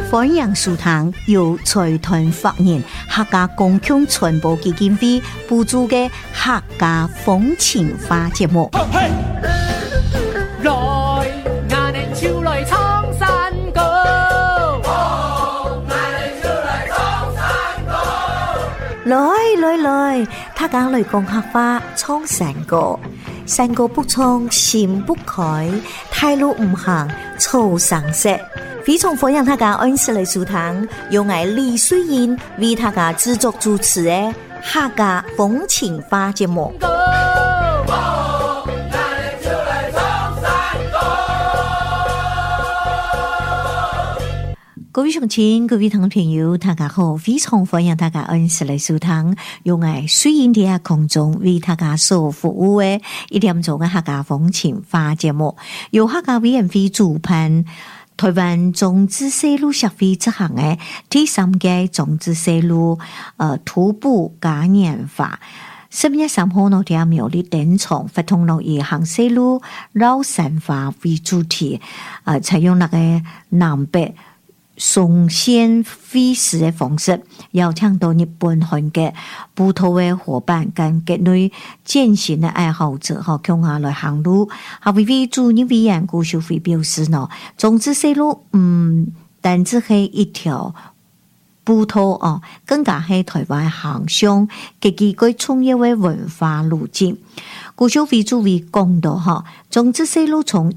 欢迎收聽由財團法人客家公共傳播基金會補助嘅客家風情花節目。來，客家來講客話唱山歌，山歌不唱心不開，太路唔行草上色。非常歡迎大家按時來收聽，由我李水燕為大家製作主持的客家風情花節目。各位鄉親、各位聽眾朋友，大家好！非常歡迎大家按時來收聽，由我水燕喺空中為大家所服務的一點鐘嘅客家風情花節目，由客家委員會主辦。台灣種子西路協會執行嘅第三屆種子西路徒步嘉年華，10月3號呢喺苗栗電廠發通路以行西路繞山花為主題，採用那個南北松仙飛石的方式，邀請到日本、韓國、葡萄的夥伴跟國內健行的愛好者和共下來行路。客委會主任委員顧秀輝表示呢，種子西路單只係一條步途哦，更加係台灣航向極具創業的文化路徑。顧秀輝主委講到哈，種子西路從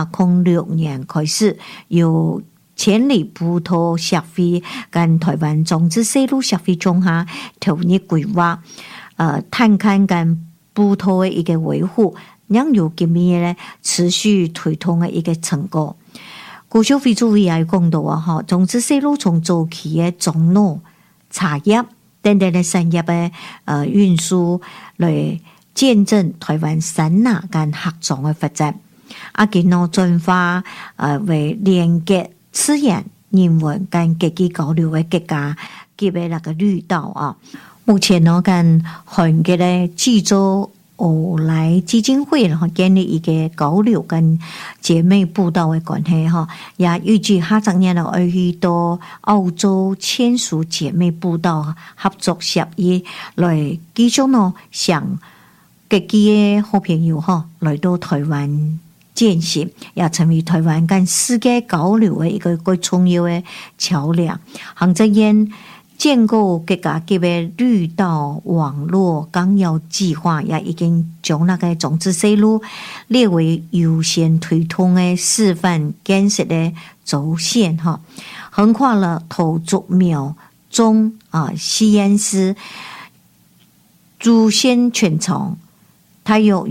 1806年開始有千里葡萄協會跟台灣種子西路協會中下統一規劃，探勘跟葡萄的一個維護，讓有今年咧持續推動的一個成果。顧秀輝主委也講到啊，種子西路從早期的種農、茶葉等等的產業的運輸來見證台灣山拿跟客莊的發展，見到轉化為連結資源、人文跟各地交流的國家級的那個綠島啊。目前呢，跟韓國的濟州歐萊基金會然後建立一個交流跟姐妹步道的關係哈，也預計下整年呢會去到澳洲簽署姐妹步道合作協議，來繼續呢向各地的好朋友哈來到台灣踐行，也成為台灣跟世界交流的一個最重要的橋樑。行政院建構國家級的綠島網絡綱要計劃，也已經將那個種子西路列為優先推動的示範建設的軸線哈，橫跨了桃竹苗中西安市竹縣全長，它有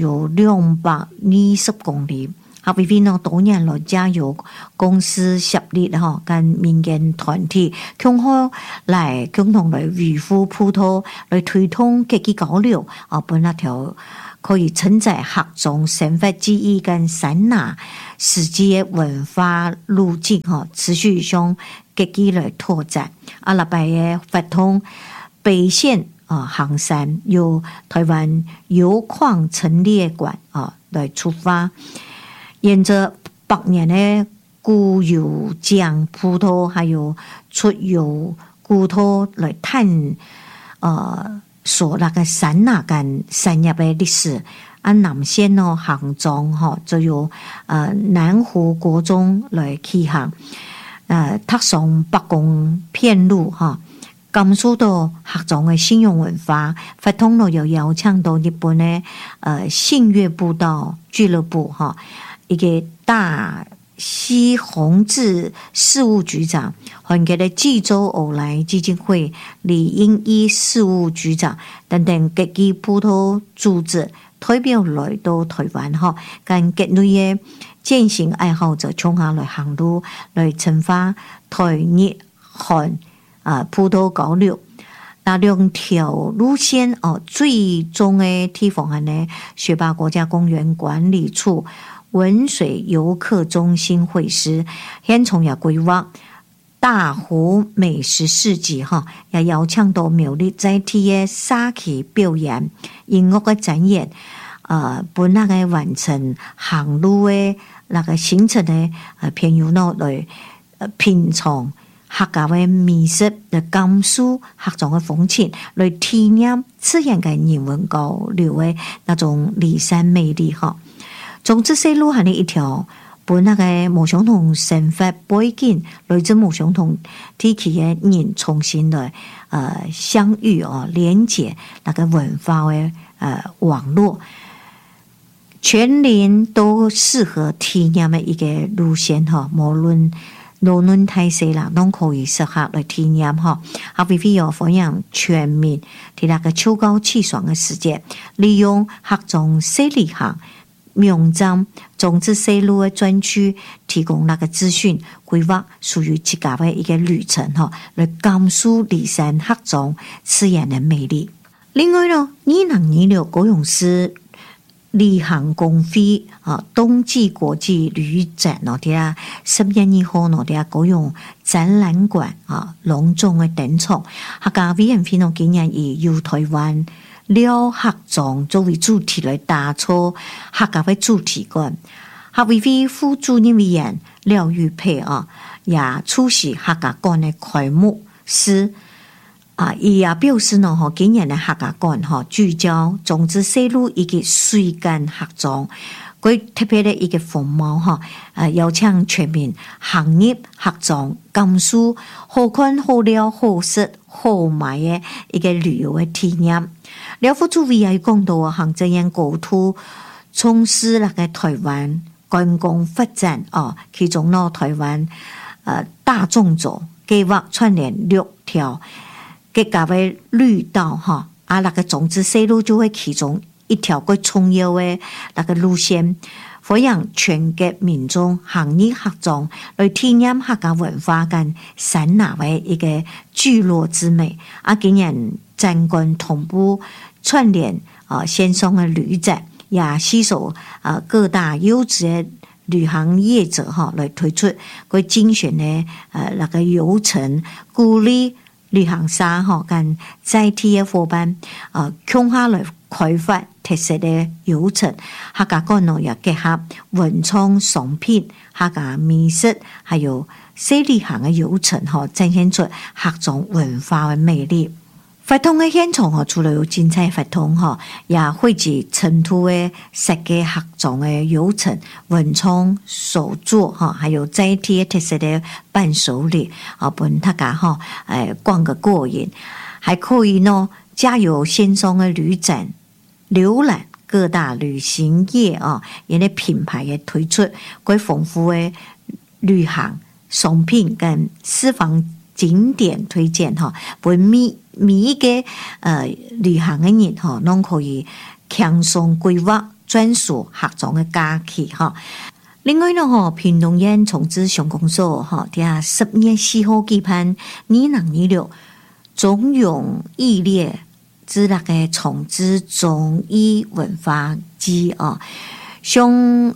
220公里。客委會呢多年來加入公司協力哈，跟民間團體共同來維護葡萄，來推動各地交流本那條可以承載客莊生活記憶跟山拿史跡的文化路徑哈，持續向各地來拓展。禮拜嘅發通北線行山，由台灣油礦陳列館來出發。沿着百年的古油漿葡萄，還有出油古土來探所那個山拿跟山葉的歷史。南線呢行莊就由南湖國中來起行，踏上北貢片路感受到客莊的信用文化，發通了又邀請到日本的信越步道俱樂部一個大西宏志事務局長，韓國的濟州歐萊基金會李英一事務局長等等各地葡萄組織代表來到台灣跟國內的健行愛好者衝下來行路，來深化台日韓葡萄交流。那兩條路線最終的地方呢，雪霸國家公園管理處文水遊客中心會師，現從也規劃大湖美食市集也邀請到苗栗在地的沙旗表演、音樂的展演，本那個完成行路的那個行程的朋友呢來品嘗客家的美食來感受客種的風情，來體驗自然嘅人文交流的那種離山魅力哈。總之，西路係呢一條本那個無相同生活背景，來自無相同地區嘅人重新來相遇哦，連接那個文化的網絡，全年都適合體驗的一個路線哈，無論無論大細啦，都可以適合來體驗哈。啊，為有分享全面喺那個秋高氣爽嘅時節，利用各種西里行名站種子西路嘅專區，提供那個資訊規劃屬於自家嘅一個旅程哈，來感受離山各種自然嘅魅力。另外呢，2026高雄市旅行公會冬季國際旅展咯，啲啊11月號咯，啲啊高雄展覽館隆重嘅登場，客家委員會呢今年以由台灣了客莊作為主題來打造客家嘅主題館。客委會副主任委員廖玉佩也出席客家館嘅開幕式。伊也表示呢，今年嘅客家館聚焦種子西路以及水間客莊，佢特別嘅一個風貌邀請全面行業客莊感受好看好料好食好買嘅一個旅遊嘅體驗。廖副主委也講到行政院國土從事那個台灣觀光發展其中呢台灣大縱走計劃串聯6條嘅家嘅綠道那個種子西路就會其中一條個重要嘅那個路線，歡迎全國民眾行業客莊來體驗客家文化跟山拿嘅一個聚落之美。今年展館同步串聯線上嘅旅展，也吸收各大優質嘅旅行業者來推出佢精選嘅那個遊程，鼓勵旅行社跟在地嘅夥伴共下來開發特色嘅遊程，客家館呢也結合文創商品、客家美食，還有西里行嘅遊程展現出各種文化嘅魅力。活動嘅現場除了有精彩活動也匯集程度嘅設計各種嘅遊程、文創手作還有在地特色嘅伴手禮本大家逛個過癮，還可以呢加入線上嘅旅展，瀏覽各大旅行業因為品牌嘅推出，佢豐富嘅旅行商品跟私房景點推薦本每一個旅行嘅人都可以輕鬆規劃專屬客莊嘅假期另外呢屏東縣從資鄉公所10月4號舉辦2026總榮義烈之那個從資綜藝文化節向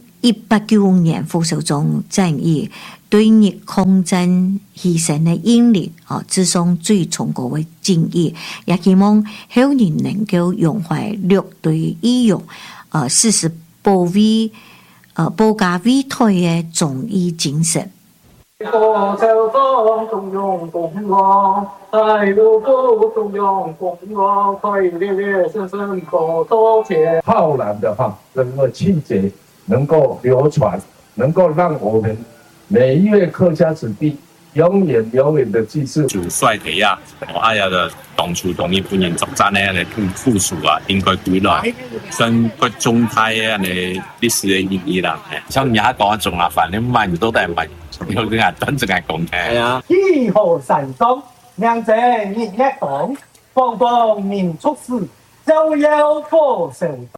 1895年傅壽中戰役對日抗戰犧牲的英烈致送最崇高的敬意，也希望後人能夠擁懷六對英勇誓死保衛保家衛台的忠義精神。 浩然的整個氣節能夠流傳，能夠讓我們每一位客家子弟永遠的記住。主帥地啊，的當初同意本人作戰呢，附屬應該歸來，將個中泰歷史的意義啦。像你講種反正慢都得慢，有啲人真正係講嘅。係啊。 義和善終，兩者日一講，方民出事，就要過成。